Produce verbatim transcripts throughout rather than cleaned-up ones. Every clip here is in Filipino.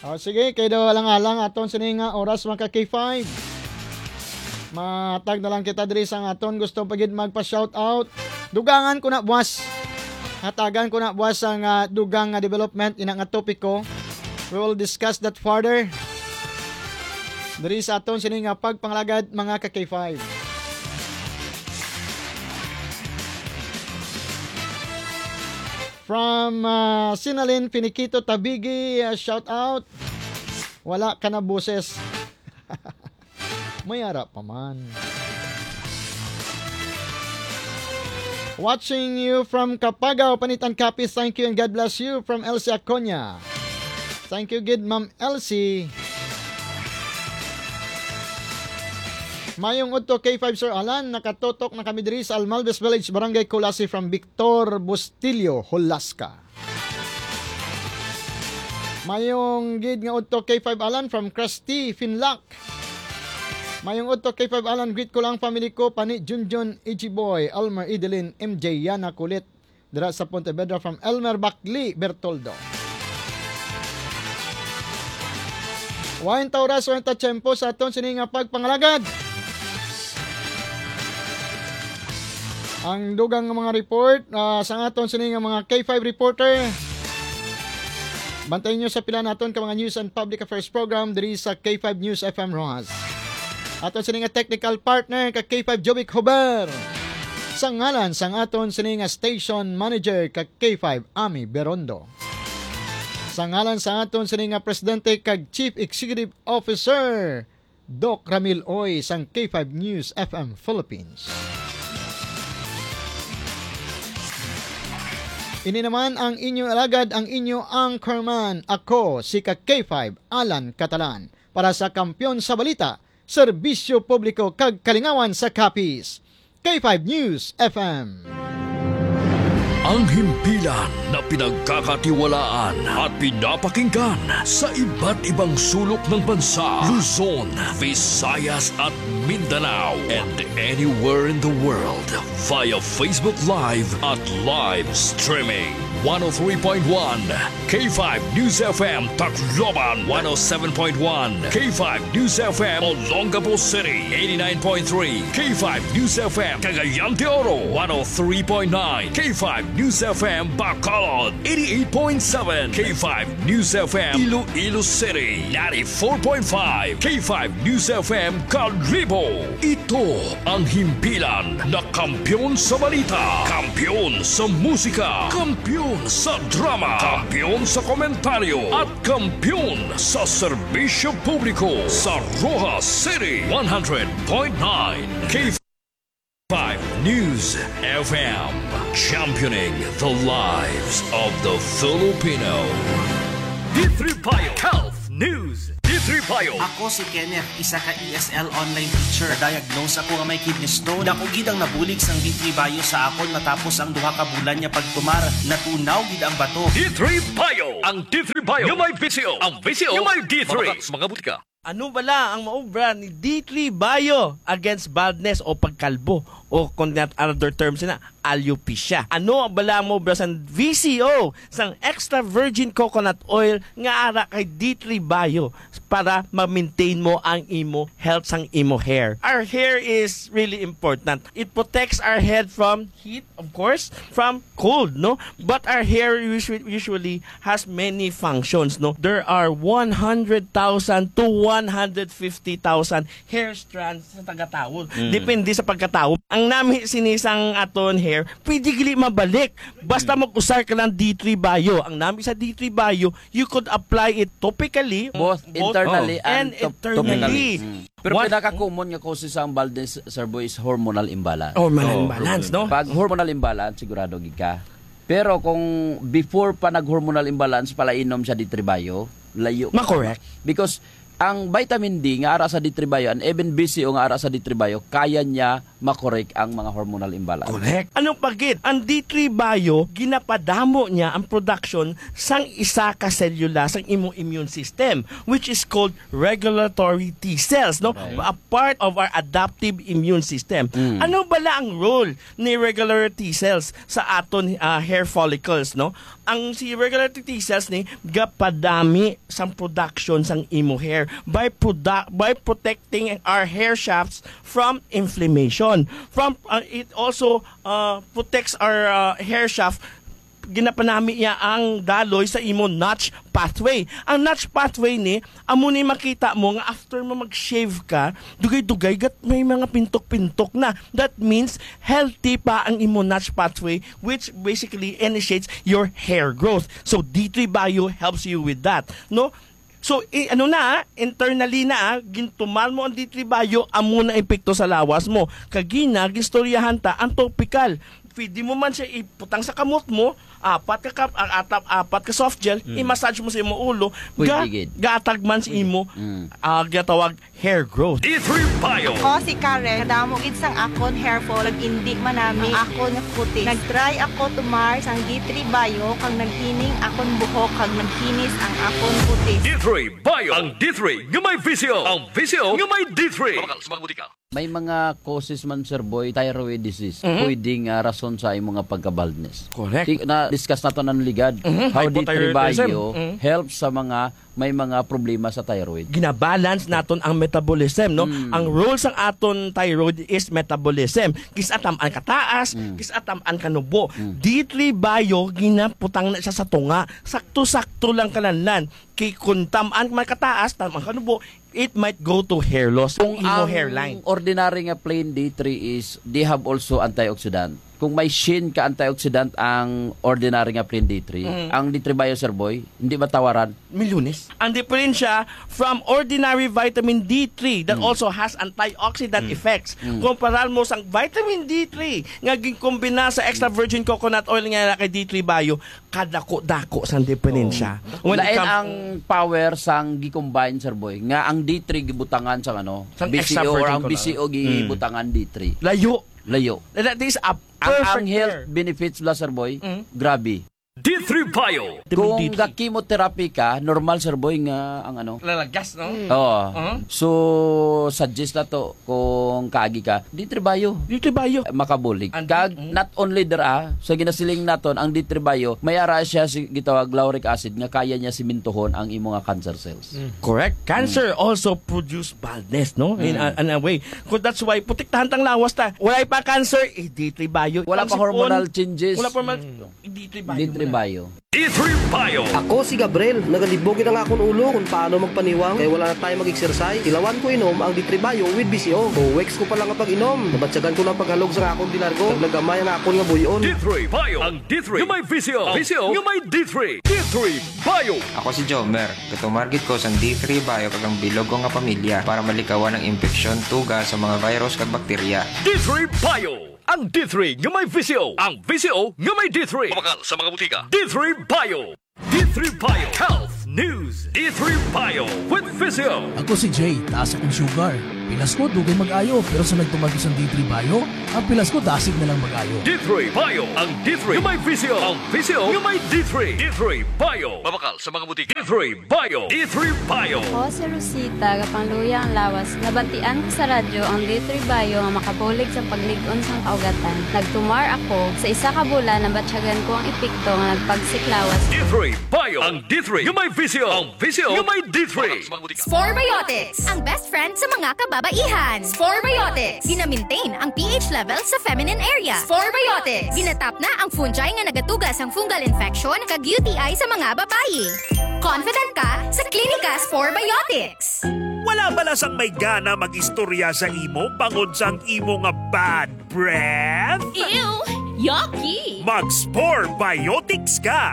O sige, kay daw alang-alang aton sini nga oras mga K five. Matag na lang kita diri sa aton gusto pagid magpa-shout out. Dugangan ko na buwas. Hatagan ko na buwas ang uh, dugang nga development ina nga topiko. We will discuss that further. Diri sa aton sini nga pagpanglagad mga ka K five. From uh, Sinalin Finiquito Tabigi, uh, shout out. Wala ka na boses. Mayara pa man. Watching you from Kapagaw, Panitan Kapis. Thank you and God bless you from Elsie Aconya. Thank you, good Ma'am Elsie. Mayong udto K five Sir Alan, nakatutok na kami diri sa Almalves Village, Barangay Kulasi from Victor Bustillo, Holaska. Mayong gid nga udto K five Alan from Krusty, Finlock. Mayong udto K five Alan, greet ko lang family ko, Pani Junjun, Ichiboy, Almer Idelin, M J Yana Kulit, dira sa Pontevedra from Elmer Bakli, Bertoldo. Wain tauras, wain ta tiyempo sa aton sini nga pagpangalagad. Ang dugang ng mga report uh, sa aton sini nga mga K five reporter. Bantayin nyo sa pila naton ka mga news and public affairs program diri sa K five News F M Rojas. Aton sini nga technical partner ka K five Jovic Huber. Sa ngalan sang aton sini nga station manager ka K five Ami Berondo. Sa ngalan sa aton sini nga presidente kag Chief Executive Officer Doc Ramil Oy sang K five News F M Philippines. Ini naman ang inyo alagad, ang inyo anchorman. Ako si ka K five Alan Catalan para sa Kampiyon sa Balita, Serbisyo Publiko kag Kalingawan sa Capiz. K five News F M. Ang himpilan na pinagkakatiwalaan at pinapakinggan sa iba't ibang sulok ng bansa, Luzon, Visayas at Mindanao, and anywhere in the world via Facebook Live at live streaming. one oh three point one K five News F M Tacloban, one oh seven point one K five News F M Olongapo City, eighty-nine point three K five News F M Cagayan de Oro, one oh three point nine K five News F M Bacolod, eighty-eight point seven K five News F M Iloilo City, ninety-four point five K five News F M Calibo. Ito ang himpilan na kampiyon sa balita, kampiyon sa musika, kampiyon sa drama, kampiyon sa komentaryo, at kampiyon sa serbisyo publiko sa Rojas City, one hundred point nine K five News F M, championing the lives of the Filipino. D three Bio Health News. D three Bio. Ako si Kenneth, isa ka E S L online teacher. Diagnose ako nga may kidney stone. Nakugid ang nabulig sang D three Bio sa akon matapos ang duha ka bulan niya pagtumar. Natunaw gid ang bato. D three Bio. Ang D three Bio yung may V C O. Ang V C O yung may D three. Mga, mga butika. Ano bala ang maobra ni D three Bio against baldness o pagkalbo o kung another terms na alopecia. Ano ang bala ang maobra sa V C O sang extra virgin coconut oil nga ara kay D three Bio para ma-maintain mo ang imo health sang imo hair. Our hair is really important. It protects our head from heat, of course, from cold, no? But our hair usually, usually has many functions, no? There are one hundred thousand to one hundred fifty thousand hair strands sa tagatawon. Mm. Depende sa pagkatawon. Ang nami sinisang aton hair, pwede gili mabalik. Basta mm. mag-usar ka ng D three Bio. Ang nami sa D three Bio, you could apply it topically, both, both internally oh, and, and internally. Mm. Pero pinaka-common nga cause sa ang baldness, Sir Boy, is hormonal imbalance. Hormonal oh, imbalance, no? Pag hormonal imbalance, sigurado gid ka. Pero kung before pa nag-hormonal imbalance, pala inom siya D three Bio, layo. Ma-correct. Because ang vitamin D nga ara sa D three Bio and even B C O nga ara sa D three Bio, kaya niya makorek ang mga hormonal imbalance. Correct. Anong pagit? Ang D three Bio, ginapadamo niya ang production sang isa ka selula sang imong immune system, which is called regulatory T cells, no? Right. A part of our adaptive immune system. Mm. Ano bala ang role ni regulatory T cells sa aton uh, hair follicles, no? Ang si regulatory T cells ni gapadami sang production sang imo hair by produ- by protecting our hair shafts from inflammation. From uh, it also uh, protects our uh, hair shaft. Ginapanami niya ang daloy sa imo notch pathway. Ang notch pathway ni, amo ni makita mo nga after mo mag-shave ka, dugay-dugay gat may mga pintok-pintok na. That means healthy pa ang imo notch pathway, which basically initiates your hair growth. So D three Bio helps you with that, no? So, eh, ano na, internally na, gintumal mo ang D three Bio, amo na epekto sa lawas mo. Kagina, gistoryahan ta, ang topical. Pwede mo man siya iputang sa kamot mo, apat ka, kap, atap, apat ka soft gel, mm. i-massage mo sa imo ulo, ga, gatag man sa imo, mm. uh, gatawag hair growth. D three Bio. Ako si Karen, kadamo gid sang akon hair fall, indi man nami ang akon nga kutis. Nag-try ako tumar sang D three Bio, kag naghining akon buhok, kag nagkinis ang akon kutis. D three Bio. Ang D three nga may visio. Ang visio nga may D three. May mga causes man, Sir Boy, thyroid disease. Mm-hmm. Pwedeng uh, rason sa imong nga pagka-baldness. Correct. Di, na-discuss na to ng ligad. Mm-hmm. How D three Hypothyroidism. Bio Mm-hmm. helps sa mga may mga problema sa thyroid. Ginabalance naton ang metabolism, no? Mm. Ang role sang aton thyroid is metabolism. Kisatam an kataas, mm. kisatam an kanubo. Mm. D three Bio ginaputang na siya sa tunga. Sakto-sakto lang kalanlan. Kay kuntam an kataas, tam ang kanubo, it might go to hair loss. Kung Imo ang hairline. ordinary nga plain D three is, they have also antioxidant. Kung may shin ka antioxidant ang ordinary nga plain D three, mm. ang D three Bio, Sir Boy, hindi matawaran. Milyones. Ang diferensya from ordinary vitamin D three that mm. also has antioxidant mm. effects. Mm. Kumparal mo sang vitamin D three nga gikumbina sa extra virgin coconut oil nga kay D three Bio, kadako-dako sang diferensya. Oh. Lain come... ang power sang gi-combine, Sir Boy, nga ang D three gibutangan sang ano, sang B C O or ang B C O mm. gibutangan D three. Layo. Layo. That is a Ang, perfect ang health hair. benefits la, Sir Boy, Mm. grabe. D three Bio. Kung ga-chemotherapy ka, normal, Sir Boy, nga ang ano. Lalagas, no? Oo. Uh-huh. So, suggest na to, kung kaagi ka, D three Bio. D three Bio. Makabulig. And- Kag, mm. not only dara, sa ginasiling naton, ang D three Bio, may ara siya si gitawag lauric acid, nga kaya niya simintohon ang imong nga cancer cells. Mm. Correct. Cancer mm. also produce baldness, no? In, Mm. a, in a way. Kung that's why, putiktahan tang lawas ta. Wala pa cancer, eh, D three Bio. Wala Pang pa sipon, hormonal changes. Wala pa hormonal, D three Bio. D three Bio. D three Bio. Ako si Gabriel, nagalibog ang akong ulo kung paano magpaniwang kaya wala na tayo mag-exercise. Ilawan ko inom ang D three Bio with B C O. O weeks ko pa lang ang pag-inom. Nabatsagan ko lang paghalog sa akong dilargo. Naglagamay ang akong nga buyon. D three Bio. Ang D three nga may visio. Ang visio nga may D three. D three Bio. Ako si Jomer. Katumargit ko sa D three Bio kagang bilog ko nga pamilya para malikawan ang infeksyon, tuga sa mga virus kag bakterya. D three Bio. Ang D three nga may visio. Ang visio nga may D three. Pumakal sa mga butika. D three Bio. D three Bio. Health News. D three Bio with visio. Ako si Jay, taas akong sugar. Pilas ko, dugay mag-ayo. Pero sa nagtumagis ang D three Bio, ang pilas ko, dasig na lang mag-ayo. D three Bio. Ang D three nga may visio. Ang visio nga may D three. D three Bio. Pumakal sa mga butika. D three Bio. D three Bio. Ako si Rosita, kapangluya ang lawas. Nabantian ko sa radyo ang D three Bio nga makabulig sa pagligon sang kaugatan. Nagtumar ako sa isa ka bulan na batsyagan ko ang epekto nga nagpagsiklawas. D three Bio. Ang D three nga may visio. Ang visio nga may D three. Sporebiotics, ang best friend sa mga kababaihan. Sporebiotics, gina-maintain ang pH level sa feminine area. Sporebiotics, ginatap na ang fungi nga nagatugas ang fungal infection kag U T I sa mga babayi. Confident ka sa Klinika Sporebiotics. Wala balas ang may gana mag-istorya sa imo bangod sang imo nga bad breath? Ew! Yucky! Mag-Sporebiotics ka!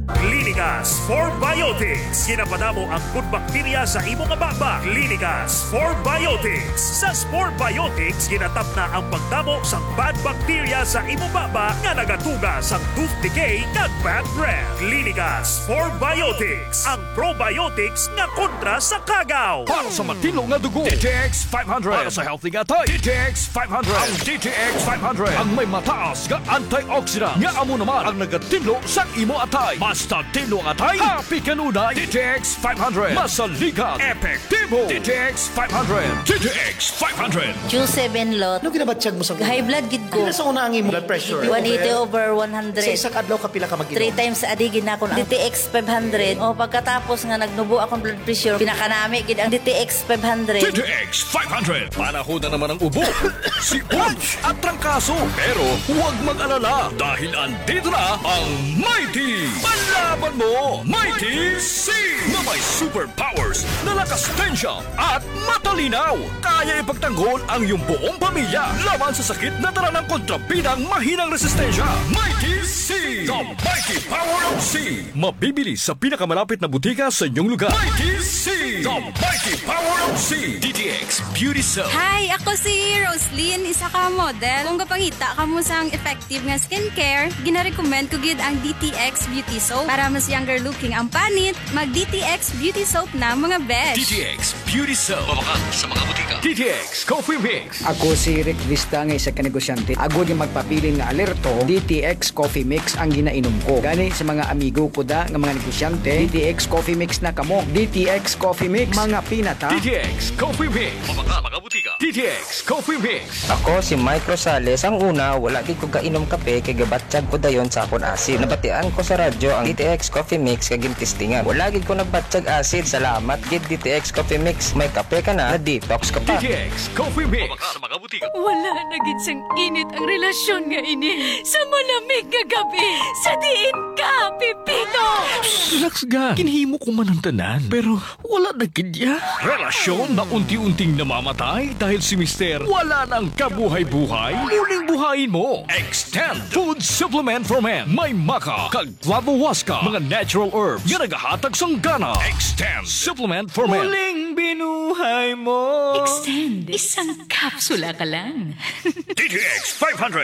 Clinicas for Biotics. Ginapada mo ang good bacteria sa imong baba. Clinicas for Biotics. Sa Spore Biotics, ginatap na ang pagtamo sa bad bacteria sa imong baba nga nagatuga sa tooth decay kag bad breath. Clinicas for Biotics. Ang probiotics nga kontra sa kagaw. Para sa matino nga dugo, D T X five hundred. Para sa healthy nga tay, D T X five hundred. Ang D T X five hundred ang may mataas nga antioxidant nga amo naman ang nagatinlo sa imo atay. Basta tinlo atay, happy kanunay. D T X five hundred. Masaligan, epektibo. D T X five hundred. D T X five hundred. Q seven lot. Ano ginabatsyag mo sa High blood gid ko. Ano sa una ang imong blood pressure? one eighty over one hundred. Sa isang adlaw ka pila ka mag-inom? Three times sa adi gid na ako. D T X five hundred. O pagkatapos nga nagnubo akong blood pressure, pinakanami gid ang D T X five hundred. D T X five hundred. Panahon na naman ang ubo, si Punch at trangkaso. Pero huwag mag-alala dahil andito na ang Mighty. Panlaban mo, Mighty C! Na may superpowers na lakas tensya at matalinaw. Kaya ipagtanggol ang iyong buong pamilya laban sa sakit na dala ng kontrabidang mahinang resistensya. Mighty C! The Mighty Power of C! Mabibili sa pinakamalapit na butika sa inyong lugar. Mighty C! The Mighty Power of C! D T X Beauty Soap. Hi, ako si Roslyn, isa ka model. Kung kapangita ka mo sang effective nga skincare, gina-recommend ko gid ang D T X Beauty Soap. Para mas younger looking ang panit, mag D T X Beauty Soap na mga besh. D T X Beauty Soap. Mabakan sa mga butika. D T X Coffee Mix. Ako si Rick Vista nga isa ka negosyante. Agod yung magpapilin nga alerto, D T X Coffee Mix ang ginainom ko. Gani sa mga amigo ko da nga mga negosyante, D T X Coffee Mix na kamo. D T X Coffee Mix, mga pinata. D T X Coffee Mix. Mabakan mga butika. D T X Coffee Mix. Ako si Mike Rosales. Ang una, wala gid ko kainom kape kay gabatsyag ko dayon sa akon acid. Nabatian ko sa radyo ang D T X Coffee Mix kag gintistingan. Wala gid ko nagbatsyag acid. Salamat gid D T X Coffee Mix. May kape ka na, detox ka pa. D T X Coffee Mix. Mabakan mga butika. Wala na gid sang init ang relasyon nga ini. Sa malamig nga gabi, sa diin ka, Pipito! Relax ga. Kinhimo ko man ang tanan. Pero wala na gidya. Relasyon na unti-unting namamatay dahil si Mister wala nang kabuhay-buhay. Muling buhayin mo. Extend Food Supplement for Men. May maka, kag flavowaska, mga natural herbs nga nagahatag sang gana. Extend Supplement for Men. Muling binuhay mo. Extend. Isang kapsula ka lang. D T X five hundred.